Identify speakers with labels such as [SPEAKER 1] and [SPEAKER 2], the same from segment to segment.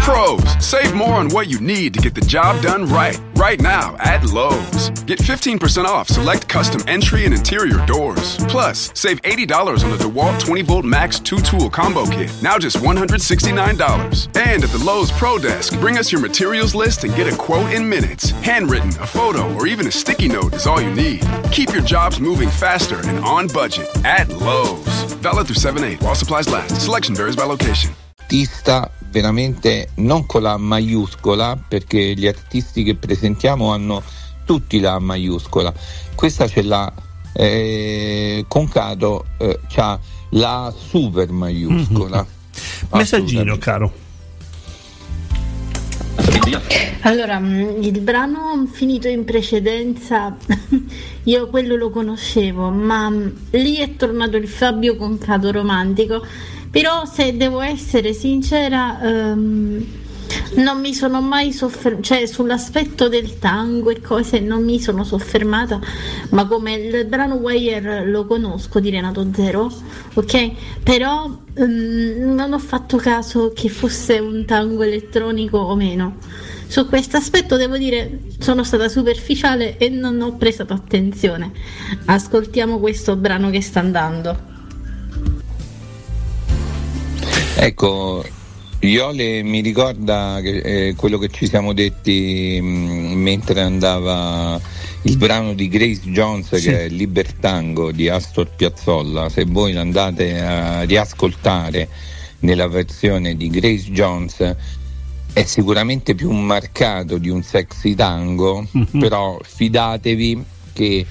[SPEAKER 1] Pros, save more on what you need to get the job done right. Right now at Lowe's. Get 15% off select custom entry and interior doors. Plus, save $80 on the DeWalt 20-volt Max 2-tool combo kit. Now just $169. And at the Lowe's Pro Desk, bring us your materials list and get a quote in minutes. Handwritten, a photo, or even a sticky note is all you need. Keep your jobs moving faster and on budget at Lowe's. Valid through 7/8 while supplies last. Selection varies by location.
[SPEAKER 2] Artista veramente non con la A maiuscola, perché gli artisti che presentiamo hanno tutti la A maiuscola. Questa ce l'ha Concato, c'ha la super maiuscola.
[SPEAKER 3] Messaggino, caro.
[SPEAKER 4] Allora, il brano finito in precedenza io quello lo conoscevo, ma lì è tornato il Fabio Concato romantico. Però se devo essere sincera, non mi sono mai soffermata, cioè sull'aspetto del tango e cose non mi sono soffermata, ma come il brano Wire lo conosco di Renato Zero, ok? Però non ho fatto caso che fosse un tango elettronico o meno. Su questo aspetto devo dire sono stata superficiale e non ho prestato attenzione. Ascoltiamo questo brano che sta andando.
[SPEAKER 2] Ecco, Iole mi ricorda che, quello che ci siamo detti mentre andava il brano di Grace Jones, sì, che è Libertango di Astor Piazzolla. Se voi l'andate a riascoltare nella versione di Grace Jones è sicuramente più marcato di un sexy tango, però fidatevi che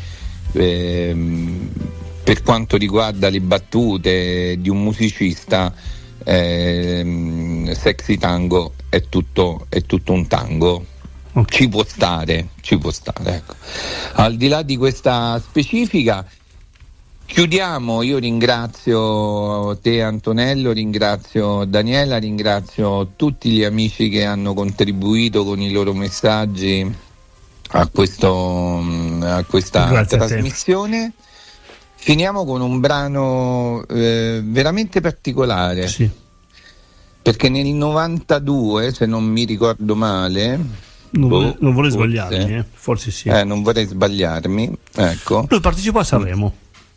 [SPEAKER 2] per quanto riguarda le battute di un musicista, sexy tango è tutto un tango. Okay. Ci può stare, ecco. Al di là di questa specifica chiudiamo. Io ringrazio te Antonello, ringrazio Daniela, ringrazio tutti gli amici che hanno contribuito con i loro messaggi a questa trasmissione. Finiamo con un brano veramente particolare, sì, perché nel 92, se non mi ricordo male,
[SPEAKER 3] non vorrei sbagliarmi, forse sì.
[SPEAKER 2] Non vorrei sbagliarmi, ecco.
[SPEAKER 3] Lui partecipò a Sanremo,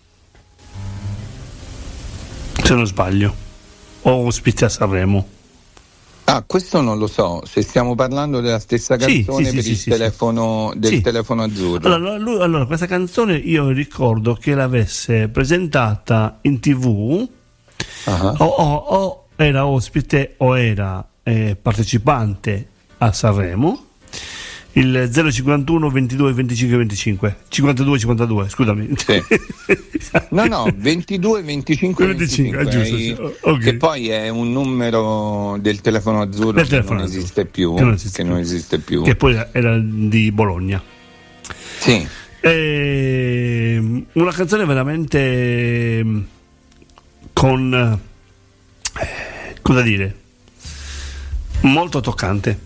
[SPEAKER 3] se non sbaglio, o ospite a Sanremo.
[SPEAKER 2] Ah, questo non lo so, se stiamo parlando della stessa canzone, telefono azzurro.
[SPEAKER 3] Allora, questa canzone io ricordo che l'avesse presentata in TV, o era ospite o era partecipante a Sanremo, il 051 22 25 25 52 52, scusami.
[SPEAKER 2] Sì. No, 22 25 25, giusto, okay. Che poi è un numero del telefono azzurro che non esiste più,
[SPEAKER 3] che poi era di Bologna.
[SPEAKER 2] Sì.
[SPEAKER 3] Una canzone veramente con cosa dire, molto toccante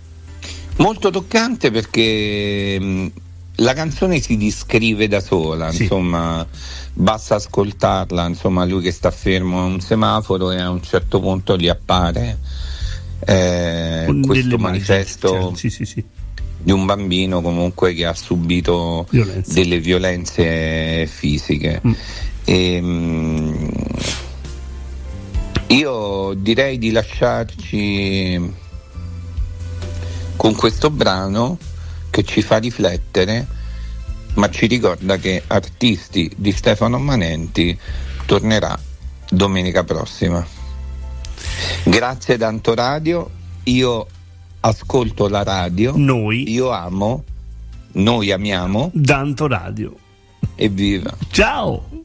[SPEAKER 2] perché la canzone si descrive da sola, sì. Insomma, basta ascoltarla, insomma, lui che sta fermo a un semaforo e a un certo punto gli appare questo manifesto,
[SPEAKER 3] sì.
[SPEAKER 2] di un bambino comunque che ha subito delle violenze fisiche. Io direi di lasciarci con questo brano che ci fa riflettere, ma ci ricorda che Artisti di Stefano Manenti tornerà domenica prossima. Grazie Danto Radio, io ascolto la radio, noi amiamo
[SPEAKER 3] Danto Radio.
[SPEAKER 2] Evviva!
[SPEAKER 3] Ciao!